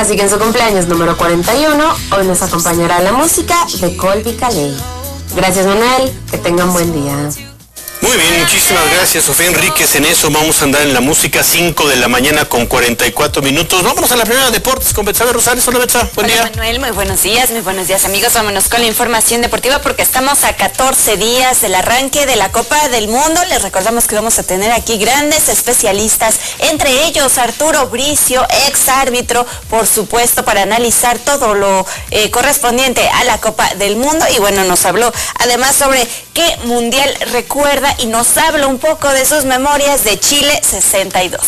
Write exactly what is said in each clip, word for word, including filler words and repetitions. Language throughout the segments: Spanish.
Así que en su cumpleaños número cuarenta y uno, hoy nos acompañará la música de Colby Calais. Gracias, Manuel, que tengan buen día. Muy bien, muchísimas gracias, Sofía Enríquez. En eso vamos a andar en la música, cinco de la mañana con cuarenta y cuatro minutos. Vámonos a la primera de deportes con Betsabe Rosales. Hola, Betsa, buen Hola, día. Manuel, muy buenos días, muy buenos días, amigos. Vámonos con la información deportiva porque estamos a catorce días del arranque de la Copa del Mundo. Les recordamos que vamos a tener aquí grandes especialistas, entre ellos Arturo Bricio, ex árbitro, por supuesto, para analizar todo lo eh, correspondiente a la Copa del Mundo. Y bueno, nos habló además sobre qué mundial recuerda y nos habla un poco de sus memorias de Chile sesenta y dos.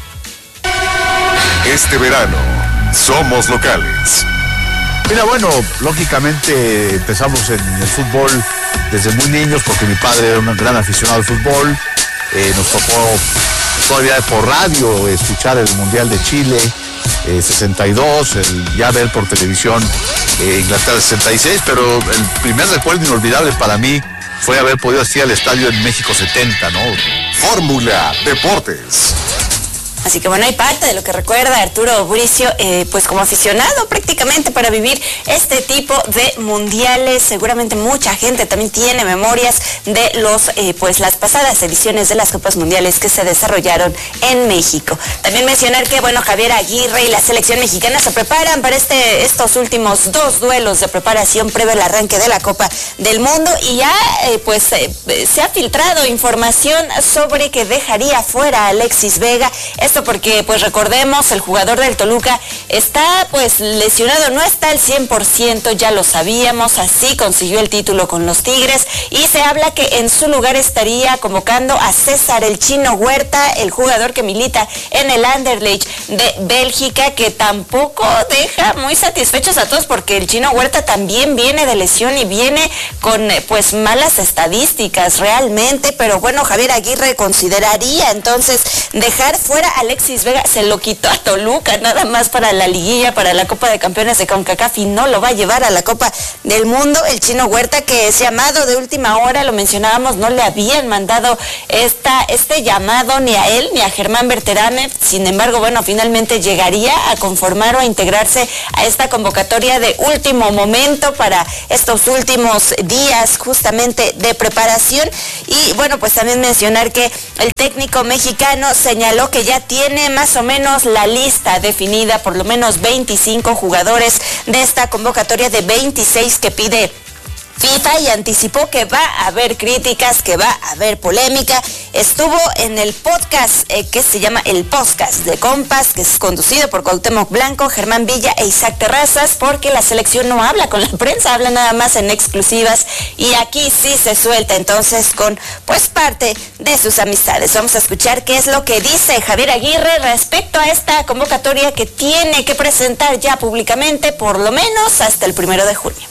Este verano, somos locales. Mira, bueno, lógicamente empezamos en el fútbol desde muy niños porque mi padre era un gran aficionado al fútbol. Eh, nos tocó todavía por radio escuchar el Mundial de Chile eh, sesenta y dos, el ya ver por televisión eh, Inglaterra sesenta y seis, pero el primer recuerdo inolvidable para mí fue haber podido asistir al estadio en México setenta, ¿no? Fórmula Deportes. Así que bueno, hay parte de lo que recuerda Arturo Bricio, eh, pues como aficionado prácticamente para vivir este tipo de mundiales. Seguramente mucha gente también tiene memorias de los, eh, pues las pasadas ediciones de las Copas Mundiales que se desarrollaron en México. También mencionar que bueno, Javier Aguirre y la selección mexicana se preparan para este, estos últimos dos duelos de preparación previo al arranque de la Copa del Mundo y ya eh, pues eh, se ha filtrado información sobre que dejaría fuera a Alexis Vega. Esto porque, pues recordemos, el jugador del Toluca está pues lesionado, no está al cien por ciento, ya lo sabíamos, así consiguió el título con los Tigres y se habla que en su lugar estaría convocando a César el Chino Huerta, el jugador que milita en el Anderlecht de Bélgica, que tampoco deja muy satisfechos a todos porque el Chino Huerta también viene de lesión y viene con pues malas estadísticas realmente, pero bueno, Javier Aguirre consideraría entonces dejar fuera a Alexis Vega. Se lo quitó a Toluca nada más para la liguilla, para la Copa de Campeones de CONCACAF y no lo va a llevar a la Copa del Mundo. El Chino Huerta, que es llamado de última hora, lo mencionábamos, no le habían mandado esta, este llamado ni a él ni a Germán Berterame. Sin embargo, bueno, finalmente llegaría a conformar o a integrarse a esta convocatoria de último momento para estos últimos días justamente de preparación. Y bueno, pues también mencionar que el técnico mexicano señaló que ya tiene más o menos la lista definida, por lo menos veinticinco jugadores de esta convocatoria de veintiséis que pide FIFA y anticipó que va a haber críticas, que va a haber polémica. Estuvo en el podcast eh, que se llama El Podcast de Compas, que es conducido por Cuauhtémoc Blanco, Germán Villa e Isaac Terrazas, porque la selección no habla con la prensa, habla nada más en exclusivas y aquí sí se suelta entonces con pues parte de sus amistades. Vamos a escuchar qué es lo que dice Javier Aguirre respecto a esta convocatoria que tiene que presentar ya públicamente por lo menos hasta el primero de junio.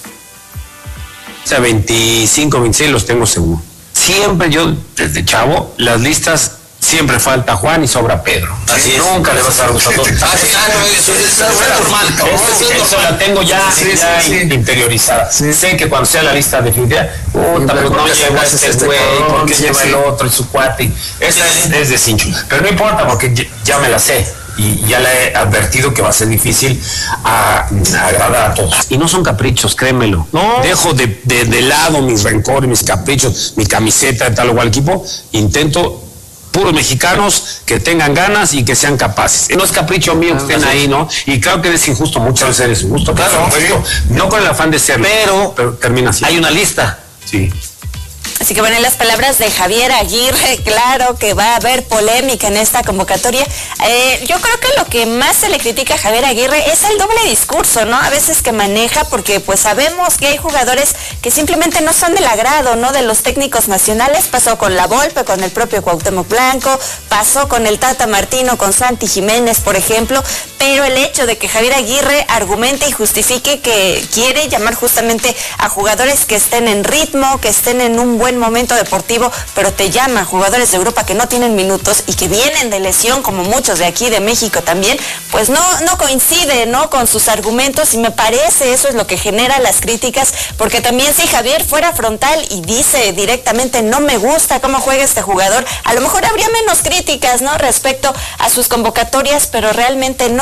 O sea, veinticinco, veintiséis los tengo seguro. Siempre yo, desde chavo, las listas, siempre falta Juan y sobra Pedro. Así es. Nunca le vas a dar gusto a todos. Ah, sí, ah, no, eso es normal. Eso la tengo ya, sí, ya sí, sí. interiorizada. Sí. Sé que cuando sea la lista definitiva, puta, pues no lleva este güey, porque sí, lleva sí. el otro y su cuate. Esa es, es de cincho. Pero no importa, porque ya, ya me la sé. Y ya le he advertido que va a ser difícil a, a agradar a todos. Y no son caprichos, créemelo. No. Dejo de, de, de lado mis rencores, mis caprichos, mi camiseta de tal o cual equipo. Intento puros mexicanos que tengan ganas y que sean capaces. No es capricho mío que estén ahí, ¿no? Y claro que es injusto, muchas veces es injusto. Claro, claro, no con el afán de ser, pero, pero termina así. Hay una lista. Sí. Así que bueno, en las palabras de Javier Aguirre, claro que va a haber polémica en esta convocatoria. Eh, yo creo que lo que más se le critica a Javier Aguirre es el doble discurso, ¿no? A veces que maneja, porque pues sabemos que hay jugadores que simplemente no son del agrado, ¿no? De los técnicos nacionales. Pasó con La Volpe, con el propio Cuauhtémoc Blanco, pasó con el Tata Martino, con Santi Jiménez, por ejemplo. Pero el hecho de que Javier Aguirre argumente y justifique que quiere llamar justamente a jugadores que estén en ritmo, que estén en un buen momento deportivo, pero te llaman jugadores de Europa que no tienen minutos y que vienen de lesión, como muchos de aquí de México también, pues no, no coincide, ¿no? Con sus argumentos, y me parece eso es lo que genera las críticas, porque también si Javier fuera frontal y dice directamente no me gusta cómo juega este jugador, a lo mejor habría menos críticas, ¿no? Respecto a sus convocatorias, pero realmente no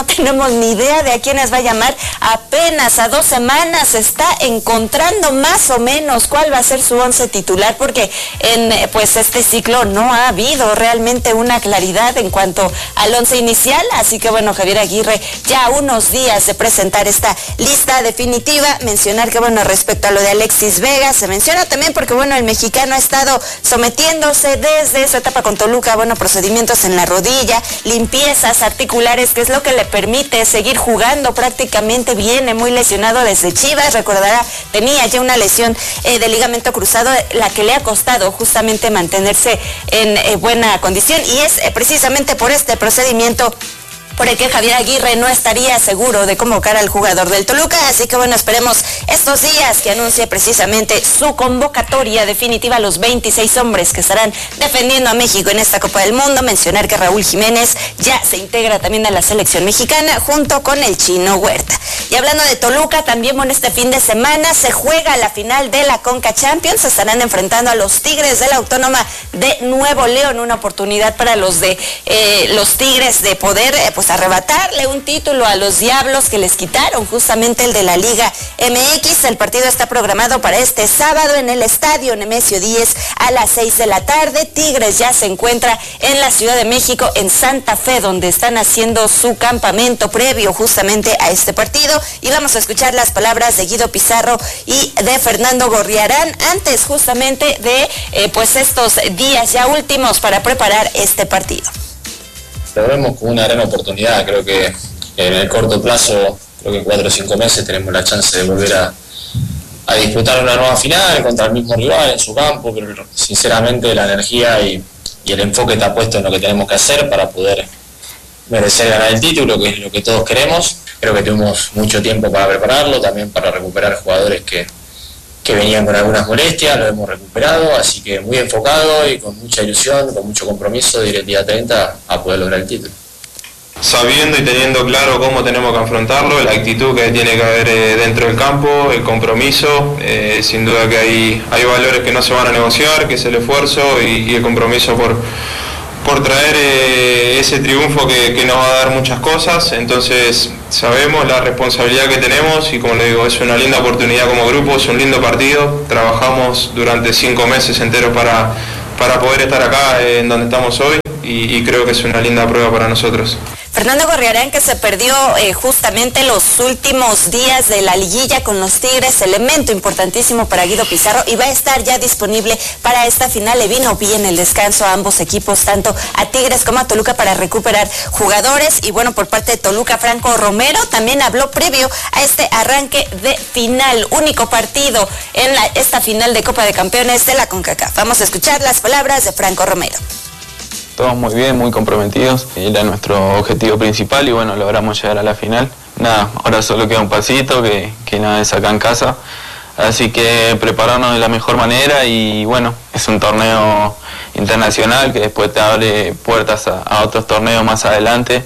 tenemos ni idea de a quiénes va a llamar. Apenas a dos semanas se está encontrando más o menos cuál va a ser su once titular, porque en pues este ciclo no ha habido realmente una claridad en cuanto al once inicial. Así que bueno, Javier Aguirre ya a unos días de presentar esta lista definitiva. Mencionar que bueno, respecto a lo de Alexis Vega, se menciona también porque bueno, el mexicano ha estado sometiéndose desde su etapa con Toluca, bueno, procedimientos en la rodilla, limpiezas articulares, que es lo que le permite seguir jugando prácticamente. Viene muy lesionado desde Chivas, recordará, tenía ya una lesión eh, de ligamento cruzado, la que le ha costado justamente mantenerse en eh, buena condición, y es eh, precisamente por este procedimiento por el que Javier Aguirre no estaría seguro de convocar al jugador del Toluca. Así que bueno, esperemos estos días que anuncie precisamente su convocatoria definitiva a los veintiséis hombres que estarán defendiendo a México en esta Copa del Mundo. Mencionar que Raúl Jiménez ya se integra también a la selección mexicana junto con el Chino Huerta. Y hablando de Toluca, también bueno, este fin de semana se juega la final de la Conca Champions. Se estarán enfrentando a los Tigres de la Autónoma de Nuevo León, una oportunidad para los de eh, los Tigres de poder eh, pues arrebatarle un título a los Diablos que les quitaron justamente el de la Liga M X. El partido está programado para este sábado en el Estadio Nemesio Díez a las seis de la tarde. Tigres ya se encuentra en la Ciudad de México, en Santa Fe, donde están haciendo su campamento previo justamente a este partido. Y vamos a escuchar las palabras de Guido Pizarro y de Fernando Gorriarán antes justamente de eh, pues estos días ya últimos para preparar este partido. Lo vemos como una gran oportunidad. Creo que en el corto plazo, creo que en cuatro o cinco meses tenemos la chance de volver a, a disputar una nueva final contra el mismo rival en su campo, pero sinceramente la energía y, y el enfoque está puesto en lo que tenemos que hacer para poder merecer ganar el título, que es lo que todos queremos. Creo que tuvimos mucho tiempo para prepararlo, también para recuperar jugadores que, que venían con algunas molestias, lo hemos recuperado, así que muy enfocado y con mucha ilusión, con mucho compromiso de ir el día treinta a poder lograr el título. Sabiendo y teniendo claro cómo tenemos que afrontarlo, la actitud que tiene que haber eh, dentro del campo, el compromiso, eh, sin duda que hay, hay valores que no se van a negociar, que es el esfuerzo y, y el compromiso por, por traer eh, ese triunfo que, que nos va a dar muchas cosas. Entonces sabemos la responsabilidad que tenemos y como le digo, es una linda oportunidad como grupo, es un lindo partido. Trabajamos durante cinco meses enteros para, para poder estar acá eh, en donde estamos hoy y, y creo que es una linda prueba para nosotros. Fernando Gorriarán, que se perdió eh, justamente los últimos días de la liguilla con los Tigres, elemento importantísimo para Guido Pizarro, y va a estar ya disponible para esta final. Le vino bien el descanso a ambos equipos, tanto a Tigres como a Toluca, para recuperar jugadores. Y bueno, por parte de Toluca, Franco Romero también habló previo a este arranque de final, único partido en la, esta final de Copa de Campeones de la CONCACAF. Vamos a escuchar las palabras de Franco Romero. Todos muy bien, muy comprometidos, era nuestro objetivo principal y bueno, logramos llegar a la final. Nada, ahora solo queda un pasito, que, que nada es acá en casa, así que prepararnos de la mejor manera y bueno, es un torneo internacional que después te abre puertas a, a otros torneos más adelante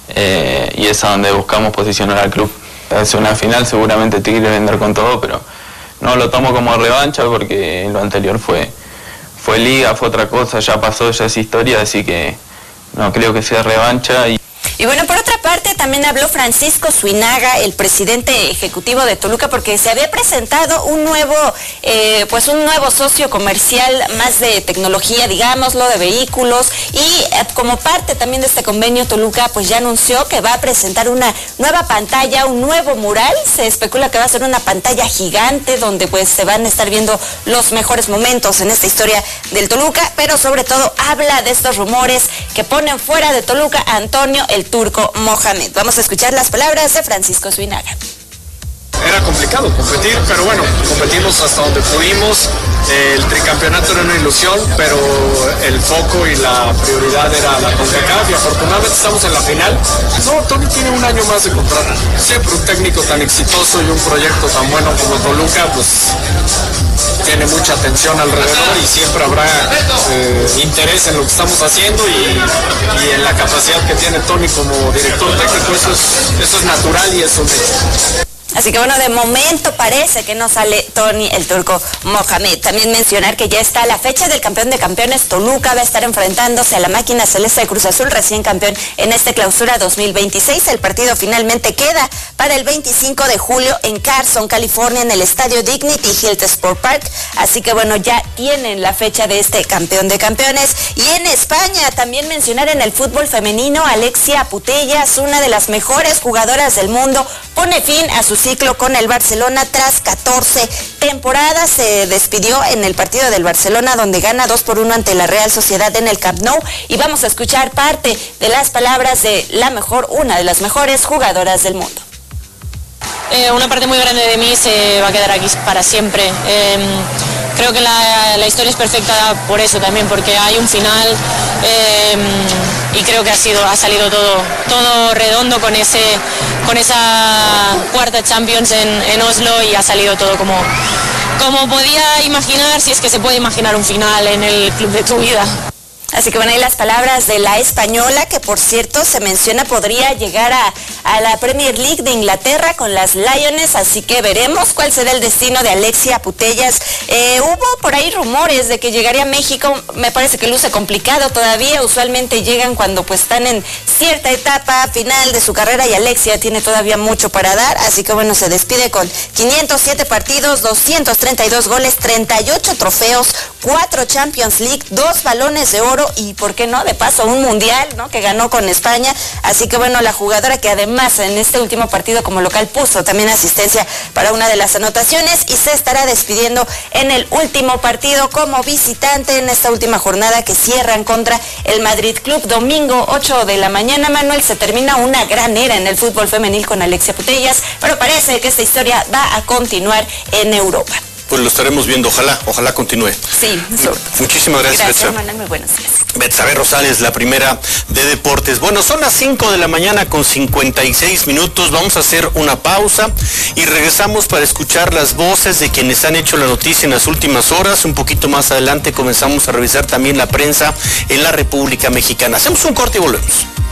eh, y es a donde buscamos posicionar al club. Es una final, seguramente Tigre vendrá con todo, pero no lo tomo como revancha porque lo anterior fue... Fue liga, fue otra cosa, ya pasó, ya es historia, así que no creo que sea revancha. Y... Y bueno, por otra parte, también habló Francisco Suinaga, el presidente ejecutivo de Toluca, porque se había presentado un nuevo, eh, pues un nuevo socio comercial, más de tecnología, digámoslo, de vehículos, y eh, como parte también de este convenio, Toluca pues ya anunció que va a presentar una nueva pantalla, un nuevo mural. Se especula que va a ser una pantalla gigante donde pues se van a estar viendo los mejores momentos en esta historia del Toluca, pero sobre todo habla de estos rumores que ponen fuera de Toluca a Antonio el Turco Mohamed. Vamos a escuchar las palabras de Francisco Suinaga. Era complicado competir, pero bueno, competimos hasta donde pudimos. El tricampeonato era una ilusión, pero el foco y la prioridad era la CONCACAF y afortunadamente estamos en la final. No, Tony tiene un año más de contrato. Siempre un técnico tan exitoso y un proyecto tan bueno como Toluca, pues tiene mucha atención alrededor y siempre habrá eh, interés en lo que estamos haciendo y, y en la capacidad que tiene Tony como director técnico. Eso es, eso es natural y es un hecho. Así que bueno, de momento parece que no sale Tony el Turco Mohamed. También mencionar que ya está la fecha del campeón de campeones. Toluca va a estar enfrentándose a la máquina celeste de Cruz Azul, recién campeón en este clausura dos mil veintiséis. El partido finalmente queda para el veinticinco de julio en Carson, California, en el estadio Dignity Health Sport Park. Así que bueno, ya tienen la fecha de este campeón de campeones. Y en España también mencionar en el fútbol femenino, Alexia Putellas, una de las mejores jugadoras del mundo, pone fin a su ciclo con el Barcelona tras catorce temporadas. Se despidió en el partido del Barcelona, donde gana dos por uno ante la Real Sociedad en el Camp Nou, y vamos a escuchar parte de las palabras de la mejor, una de las mejores jugadoras del mundo. Eh, una parte muy grande de mí se va a quedar aquí para siempre. Eh, creo que la, la historia es perfecta por eso también, porque hay un final eh, y creo que ha sido, ha salido todo, todo redondo con ese, con esa cuarta Champions en, en Oslo, y ha salido todo como, como podía imaginar, si es que se puede imaginar un final en el club de tu vida. Así que bueno, ahí las palabras de la española, que por cierto se menciona podría llegar a, a la Premier League de Inglaterra con las Liones, así que veremos cuál será el destino de Alexia Putellas. Eh, hubo por ahí rumores de que llegaría a México, me parece que luce complicado todavía, usualmente llegan cuando pues están en cierta etapa final de su carrera, y Alexia tiene todavía mucho para dar, así que bueno, se despide con quinientos siete partidos, doscientos treinta y dos goles, treinta y ocho trofeos, cuatro Champions League, dos balones de oro y, ¿por qué no?, de paso un mundial, ¿no?, que ganó con España. Así que bueno, la jugadora que además en este último partido como local puso también asistencia para una de las anotaciones, y se estará despidiendo en el último partido como visitante en esta última jornada que cierran contra el Madrid Club. Domingo ocho de la mañana, Manuel, se termina una gran era en el fútbol femenil con Alexia Putellas, pero parece que esta historia va a continuar en Europa. Pues lo estaremos viendo, ojalá, ojalá continúe. Sí, sobre. Muchísimas gracias, Gracias, Betsa. Manuel, muy buenos días. Betsabe Rosales, la primera de deportes. Bueno, son las cinco de la mañana con cincuenta y seis minutos. Vamos a hacer una pausa y regresamos para escuchar las voces de quienes han hecho la noticia en las últimas horas. Un poquito más adelante comenzamos a revisar también la prensa en la República Mexicana. Hacemos un corte y volvemos.